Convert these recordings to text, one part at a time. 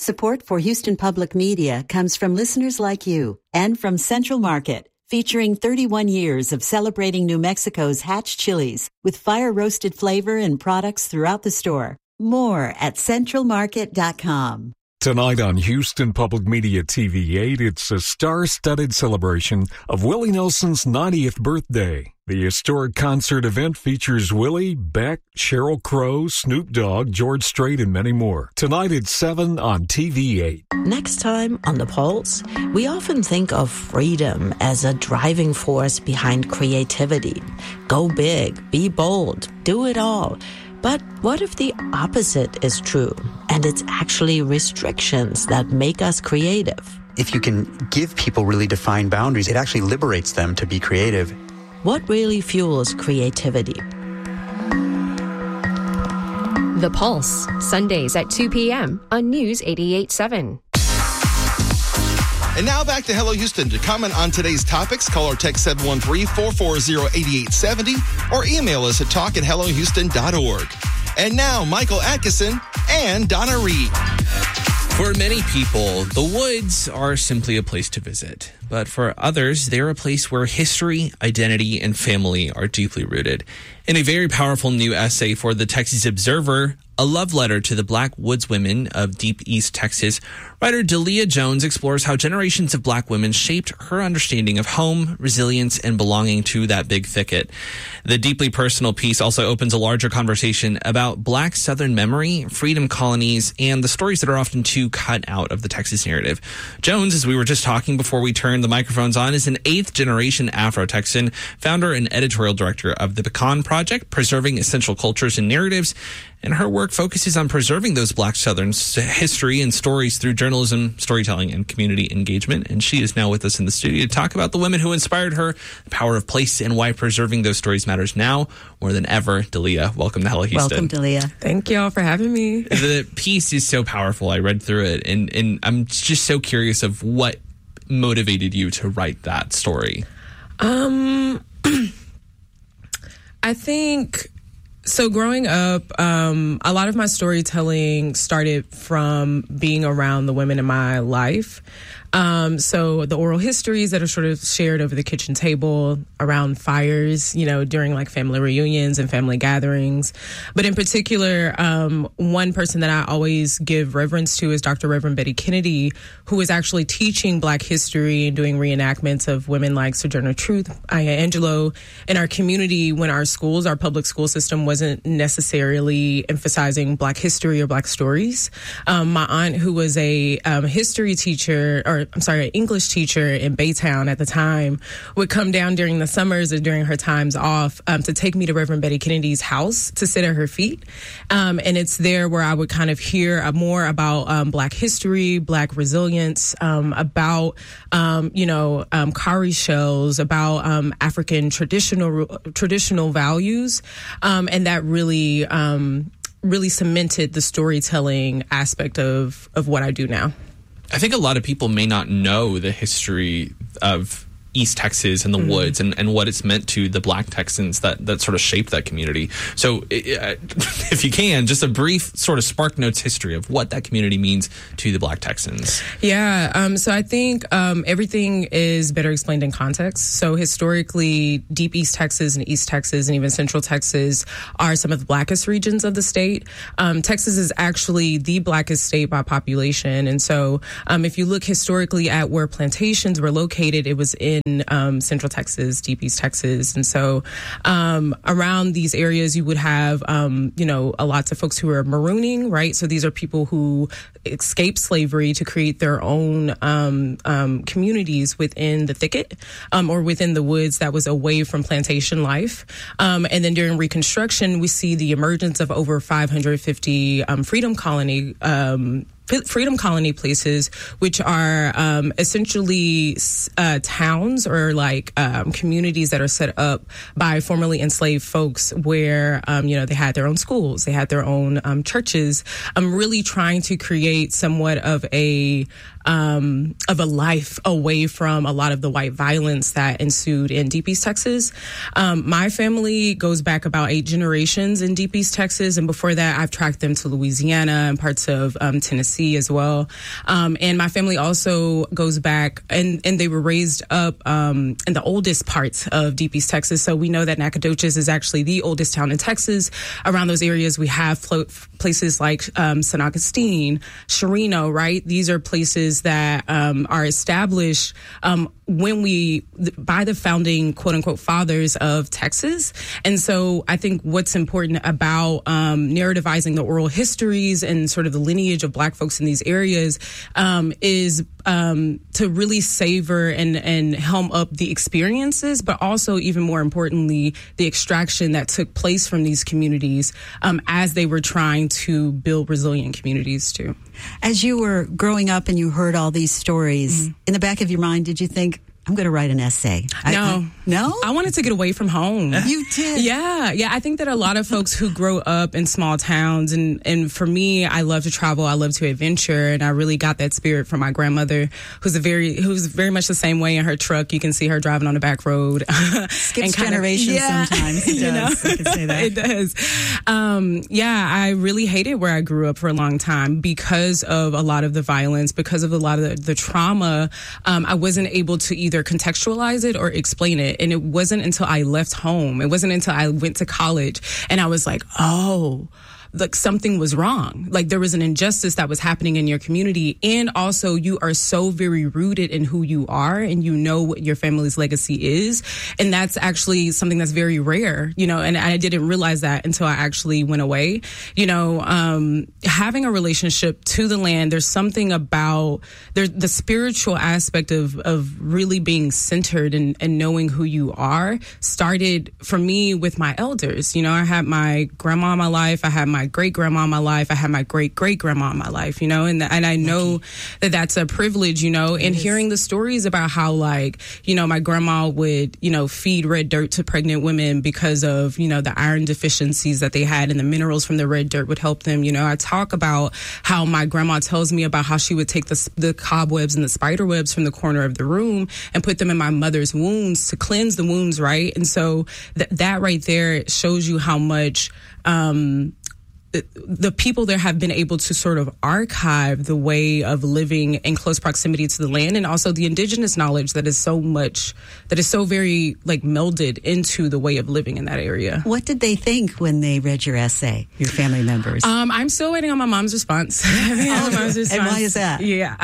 Support for Houston Public Media comes from listeners like you and from Central Market, featuring 31 years of celebrating New Mexico's Hatch chilies with fire-roasted flavor and products throughout the store. More at centralmarket.com. Tonight on Houston Public Media TV8, it's a star-studded celebration of Willie Nelson's 90th birthday. The historic concert event features Willie, Beck, Sheryl Crow, Snoop Dogg, George Strait, and many more. Tonight at 7 on TV8. Next time on The Pulse, we often think of freedom as a driving force behind creativity. Go big, be bold, do it all. But what if the opposite is true, and it's actually restrictions that make us creative? If you can give people really defined boundaries, it actually liberates them to be creative. What really fuels creativity? The Pulse, Sundays at 2 p.m. on News 88.7. And now back to Hello Houston. To comment on today's topics, call or text 713-440-8870 or email us at talk@hellohouston.org. And now, Michael Atkinson and Donna Reed. For many people, the woods are simply a place to visit. But for others, they're a place where history, identity, and family are deeply rooted. In a very powerful new essay for the Texas Observer, A Love Letter to the Black Woodswomen of Deep East Texas, writer Delia Jones explores how generations of Black women shaped her understanding of home, resilience, and belonging to that big thicket. The deeply personal piece also opens a larger conversation about Black Southern memory, freedom colonies, and the stories that are often too cut out of the Texas narrative. Jones, as we were just talking before we turned the microphones on, is an 8th-generation Afro-Texan, founder and editorial director of the Pecan Project, Preserving Essential Cultures and Narratives, and her work focuses on preserving those Black Southern history and stories through journalism, storytelling, and community engagement. And she is now with us in the studio to talk about the women who inspired her, the power of place, and why preserving those stories matters now more than ever. Delia, welcome to Hello Houston. Welcome, Delia. Thank you all for having me. The piece is so powerful. I read through it, and I'm just so curious of what motivated you to write that story. I think... So growing up, a lot of my storytelling started from being around the women in my life. So the oral histories that are sort of shared over the kitchen table, around fires, you know, during like family reunions and family gatherings. But in particular, one person that I always give reverence to is Dr. Reverend Betty Kennedy, who is actually teaching Black history and doing reenactments of women like Sojourner Truth, Aya Angelou in our community when our schools, our public school system wasn't necessarily emphasizing Black history or Black stories. My aunt, who was a history teacher, or an English teacher in Baytown at the time, would come down during the summers or during her times off to take me to Reverend Betty Kennedy's house to sit at her feet. And it's there where I would kind of hear more about Black history, Black resilience, about, cowrie shells, about African traditional values. And that really cemented the storytelling aspect of what I do now. I think a lot of people may not know the history of East Texas and the woods and what it's meant to the Black Texans that sort of shaped that community. So if you can, just a brief sort of Spark Notes history of what that community means to the Black Texans. Yeah. So I think everything is better explained in context. So historically, Deep East Texas and East Texas and even Central Texas are some of the blackest regions of the state. Texas is actually the blackest state by population. And so if you look historically at where plantations were located, it was in Central Texas, Deep East Texas. And so around these areas, you would have, lots of folks who are marooning, right? So these are people who escaped slavery to create their own communities within the thicket or within the woods that was away from plantation life. And then during Reconstruction, we see the emergence of over 550 Freedom Colony places, which are essentially towns or like communities that are set up by formerly enslaved folks where, they had their own schools, they had their own churches. I'm really trying to create somewhat of a a life away from a lot of the white violence that ensued in Deep East Texas. My family goes back about 8 generations in Deep East Texas, and before that, I've tracked them to Louisiana and parts of Tennessee as well. And my family also goes back, and they were raised up in the oldest parts of Deep East Texas. So we know that Nacogdoches is actually the oldest town in Texas. Around those areas, we have places like San Augustine, Chirino, right? These are places that are established by the founding quote unquote fathers of Texas. And so I think what's important about narrativizing the oral histories and sort of the lineage of Black folks in these areas is to really savor and helm up the experiences, but also even more importantly, the extraction that took place from these communities as they were trying to build resilient communities too. As you were growing up and you heard all these stories, in the back of your mind, did you think, I'm going to write an essay? No? I wanted to get away from home. You did? Yeah. I think that a lot of folks who grow up in small towns, and for me, I love to travel, I love to adventure, and I really got that spirit from my grandmother, who's very much the same way in her truck. You can see her driving on the back road. Skips generations sometimes. It does. I can say that. It does. I really hated where I grew up for a long time because of a lot of the violence, because of a lot of the trauma. I wasn't able to either contextualize it or explain it. And it wasn't until I left home, it wasn't until I went to college and I was like, oh, like something was wrong. Like there was an injustice that was happening in your community. And also you are so very rooted in who you are and you know what your family's legacy is. And that's actually something that's very rare, and I didn't realize that until I actually went away. Having a relationship to the land, there's something about the spiritual aspect of really being centered and knowing who you are started for me with my elders. I had my grandma in my life. I had my great-grandma in my life. I had my great-great-grandma in my life, and I know that that's a privilege, and hearing the stories about how, my grandma would, feed red dirt to pregnant women because of, the iron deficiencies that they had and the minerals from the red dirt would help them. I talk about how my grandma tells me about how she would take the cobwebs and the spider webs from the corner of the room and put them in my mother's wounds to cleanse the wounds, right? And so that right there shows you how much the people there have been able to sort of archive the way of living in close proximity to the land, and also the indigenous knowledge that is so very melded into the way of living in that area. What did they think when they read your essay, your family members? I'm still waiting on my mom's response. And why is that? Yeah.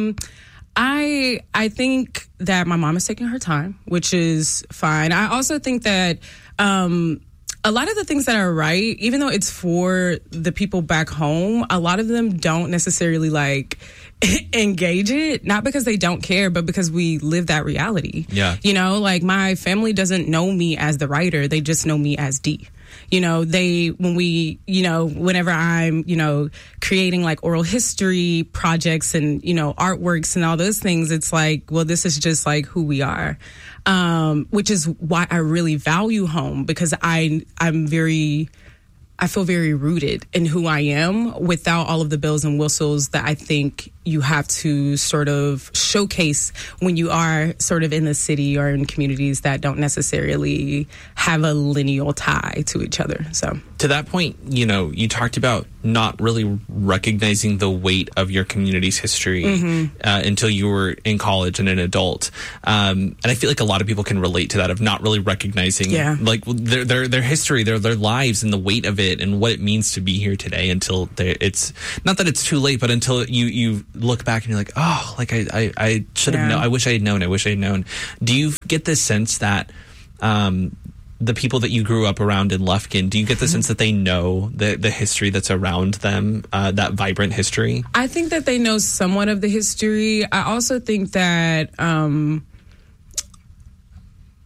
I think that my mom is taking her time, which is fine. I also think that a lot of the things that are right, even though it's for the people back home, a lot of them don't necessarily engage it, not because they don't care, but because we live that reality. Yeah. My family doesn't know me as the writer. They just know me as Dee. Whenever I'm, creating oral history projects and, artworks and all those things, it's this is just who we are. Which is why I really value home, because I feel very rooted in who I am without all of the bells and whistles that I think you have to sort of showcase when you are sort of in the city or in communities that don't necessarily have a lineal tie to each other. So to that point, you talked about not really recognizing the weight of your community's history until you were in college and an adult. And I feel like a lot of people can relate to that, of not really recognizing their history, their lives, and the weight of it and what it means to be here today until it's not that it's too late, but until you look back and you're like, oh, I should have known. I wish I had known. Do you get this sense that the people that you grew up around in Lufkin, do you get the sense that they know the history that's around them, that vibrant history? I think that they know somewhat of the history. I also think that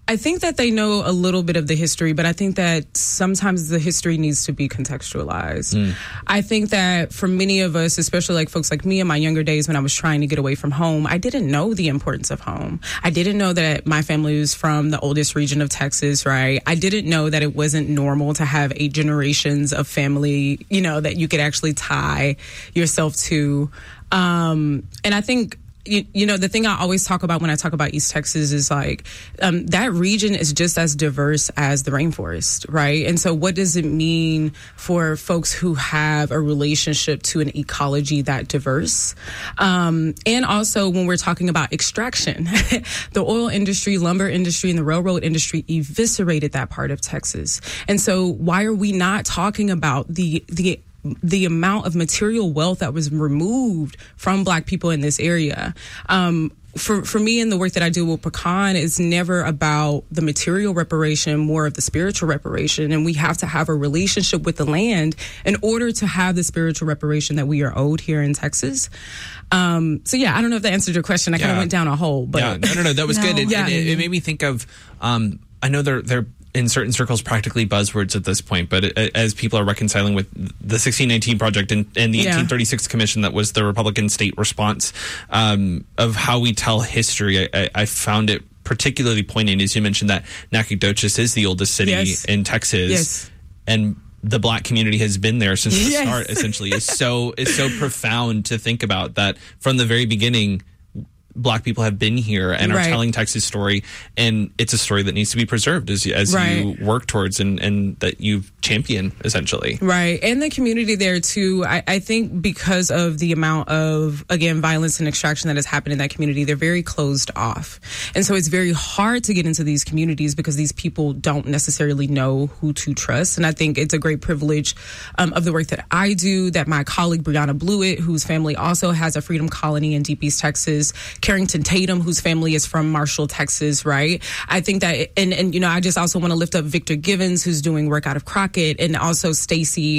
I think that they know a little bit of the history, but I think that sometimes the history needs to be contextualized. I think that for many of us, especially like folks like me in my younger days when I was trying to get away from home, I didn't know the importance of home. I didn't know that my family was from the oldest region of Texas, right? I didn't know that it wasn't normal to have 8 generations of family, that you could actually tie yourself to. And I think, the thing I always talk about when I talk about East Texas is like that region is just as diverse as the rainforest, right? And so what does it mean for folks who have a relationship to an ecology that diverse? And also when we're talking about extraction, the oil industry, lumber industry, and the railroad industry eviscerated that part of Texas. And so why are we not talking about the amount of material wealth that was removed from Black people in this area? For me and the work that I do with Pecan, it's never about the material reparation, more of the spiritual reparation. And we have to have a relationship with the land in order to have the spiritual reparation that we are owed here in Texas. I don't know if that answered your question. I kind of went down a hole, but no, that was good. It made me think of, I know they're in certain circles practically buzzwords at this point, but as people are reconciling with the 1619 Project and the 1836 Commission that was the Republican state response of how we tell history, I found it particularly poignant, as you mentioned, that Nacogdoches is the oldest city in Texas, and the Black community has been there since the start. Essentially, is so profound to think about that from the very beginning. Black people have been here and are telling Texas' story, and it's a story that needs to be preserved as you work towards and that you champion, essentially. Right. And the community there, too, I think because of the amount of, again, violence and extraction that has happened in that community, they're very closed off. And so it's very hard to get into these communities because these people don't necessarily know who to trust. And I think it's a great privilege of the work that I do, that my colleague Brianna Blewett, whose family also has a freedom colony in Deep East Texas, Carrington Tatum, whose family is from Marshall, Texas, right? I think that, and I just also want to lift up Victor Givens, who's doing work out of Crockett, and also Stacy,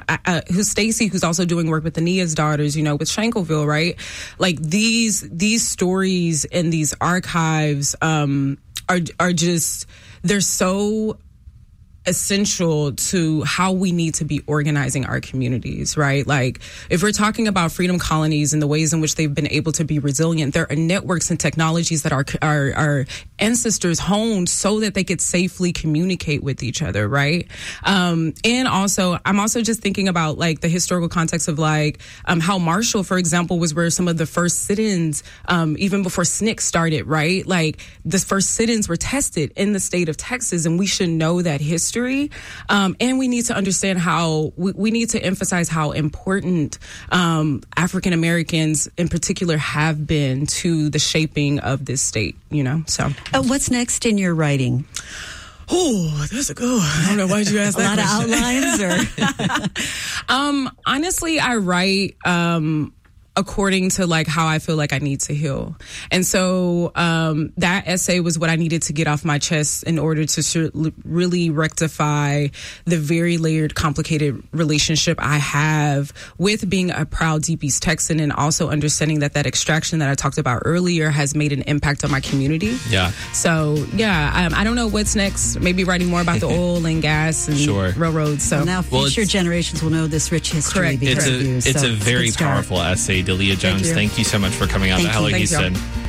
who's also doing work with the Nia's daughters, with Shankleville, right? Like these stories and these archives are just, they're so essential to how we need to be organizing our communities, right? Like, if we're talking about freedom colonies and the ways in which they've been able to be resilient, there are networks and technologies that our ancestors honed so that they could safely communicate with each other, right? And also, I'm also just thinking about like the historical context of like how Marshall, for example, was where some of the first sit-ins, even before SNCC started, right? Like the first sit-ins were tested in the state of Texas, and we should know that history. And we need to understand how we need to emphasize how important African Americans in particular have been to the shaping of this state, so. What's next in your writing? Oh, that's a good one. I don't know why you asked that. A lot of outlines, or? Honestly, I write according to like how I feel like I need to heal. And so that essay was what I needed to get off my chest in order to really rectify the very layered, complicated relationship I have with being a proud Deep East Texan, and also understanding that extraction that I talked about earlier has made an impact on my community. Yeah. So, I don't know what's next. Maybe writing more about the oil and gas and railroads. So now future generations will know this rich history. It's a very powerful essay. Dalia Jones, thank you so much for coming on to Hello Houston.